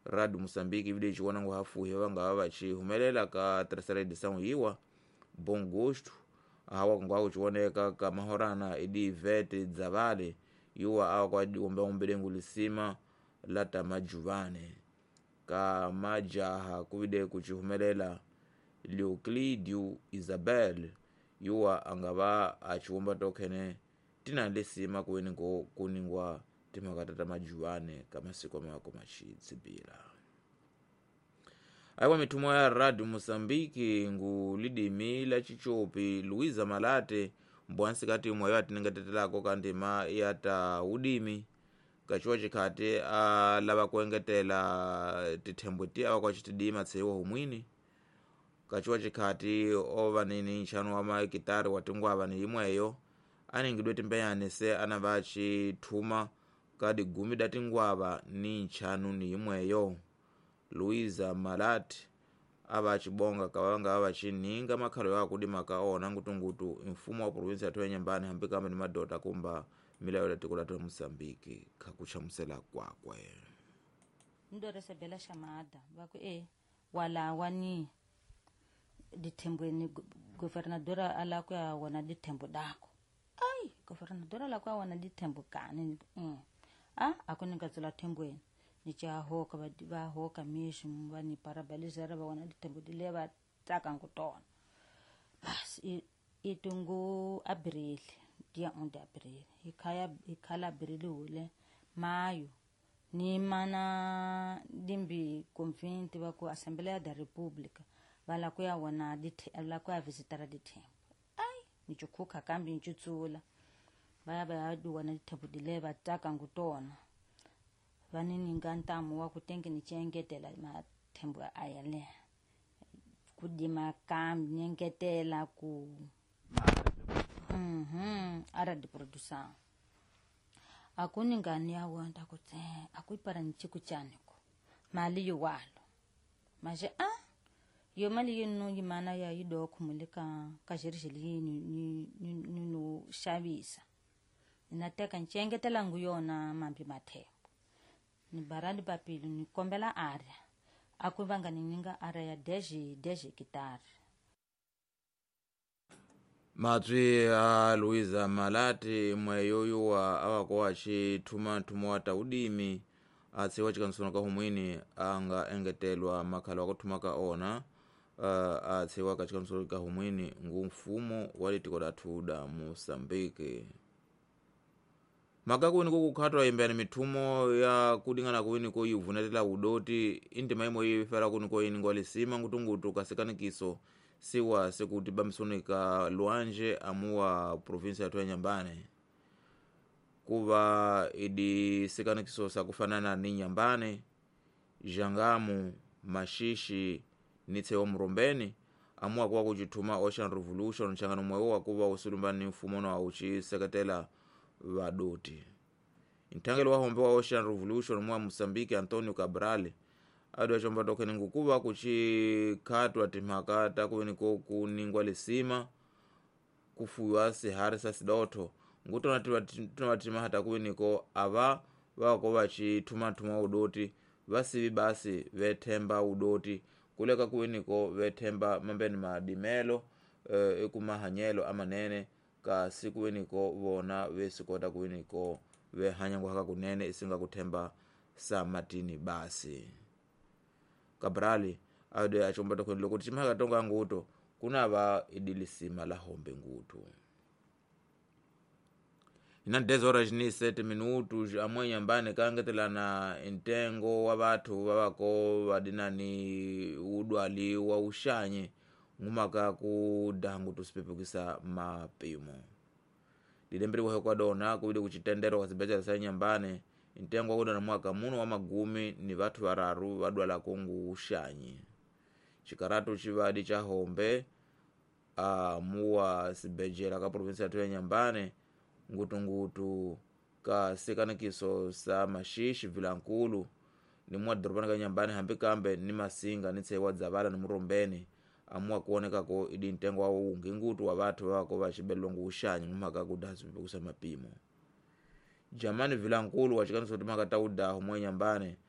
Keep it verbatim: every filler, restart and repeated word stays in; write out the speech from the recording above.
Radio Mozambique vile chiwana ngo hafu hewa nga bachi humelela ka terceira edição iwa bom gosto hawa ngwa kuoneka ka mahorana idi vete dzavale iwa awa kwa ombe ombelengu lisima lata majuvane ka majaha kuvide kuchihumelela Leoclidio Isabel iwa angaba achiumba tokene tina lesima kuweni ngo kuningwa timakatata majuane kama siku mako machitsibila aiwa mitumo ya Radio Mozambique ngu lidimi la chichopi Luiza Malate mbwansi kati mwayo atinengetetelako kandima yata udimi kachuwa chikate a lava kuengetela tithembo ti awa kwa chitidima tsewa humwini kachuwa chikati ova nini nchanu wa maikitari watingwa avani imweyo aningidwe timbeyane se anavachi thuma kadi gumi datingwava ni nchanu ni imweyo Luiza Malati avachibonga kawanga avachininga makhalo ya kudima kaona ngutungutu mfumo wa province atoya nyambani hambika ni madota kumba milayo latiko la Mozambique kakuchamusela kwakwe ndore sebela shamada baku eh wala wani ditembweni governadora ala kwa wana ditembo dako ai governadora ala kwa wana ditembo kani mm. ah akuninga zula tembweni nicha hoka ba hoka mishi mbani parabalizera ba wana ditembo dileba taka ngutona bas itungu abril dia onda abril ikaya ikala abril ule mayo ni mana dimbi convente ba ku Assembleia da República bala ku ya wana dite ala ku ya visitara ditembo ai nichukuka kambi nchutsula baya baya du wana ditembo dileba taka ngutona vanini ngantamu wa kutengi ni chengetela matembo ayale kudima kambi nyengetela ku mhm ara de produção akuni ngani yawo ndakutse akuipara nchiku chaniko mali yo walo maje ah yo mali yinu yimana ya yido kumulika kashirishili ni ni ni no shavisa inateka nchengetela nguyona mambi matembo ni barani papili ni kombela area akuvanga ninga area ya deji deji kitari matri a Luiza Malati mweyoyo wa awako wachi tuma tuma wata udimi atsiwa chikansonoka humwini anga engetelwa makhala wakutumaka ona uh, atsiwa kachikansonoka humwini ngu mfumo walitiko datuda Mozambique makakuwini kukukhatwa imbani mitumo ya kudingana kuwini ko yivunatela udoti indima imo yifera kuni ko yini ngwalisima ngutungutu kasekanikiso siwa sekuti bamsonika Luanje amuwa province ya Nyambane kuva idi sekanikiso sakufanana ni Nyambane Jangamu Mashishi nitsewa Mrombeni amuwa kwa kujituma Ocean Revolution changano mwewa kuva usulumbani mfumono wa uchi sekatela vadoti intangelo wa hombe wa Ocean Revolution mwa Mozambique Antonio Cabral adwa chomba tokeni ngukuva kuchikatwa timakata kuweni ko kuningwa lesima kufuwa se harisa sidoto nguto natuwatima hata kuweni ko ava wako wachi tuma tuma udoti vasivi basi vetemba udoti kuleka kuweni ko vetemba mambeni madimelo uh, ekumahanyelo amanene ka siku weniko vona vesikota kuweniko vehanyangu haka kunene isinga kutemba sa matini basi Kabrali ade achomba tokweni lokuti chimaka tonga nguto kuna va idilisima la hombe nguto ina dezo horas ni sete minutos amwe Nyambane kangetela na intengo wa watu wako wadinani udwali wa ushanye ngumaka kudangu tusipepukisa mapimo dilembere wa kwa dona kuide kuchitendero kwa sibeja sa Nyambane intengo wa na mwaka muno wa magumi ni watu wararu wadwala kongu ushanyi chikarato chivadi cha hombe a muwa sibejera ka province ya Nyambane ngutu ngutu ka sekanikiso sa Mashishi Vilankulu ni mwa drobana ka Nyambane hambikambe ni masinga nitsewa dzavala ni Mrombeni amua kuoneka ko idi ntengo wa ungi ngutu wa watu wako wachibelongu ushanyi ngumaka kudasu kusema mapimo jamani Vilankulu wachikana sotimaka tauda mwe Nyambane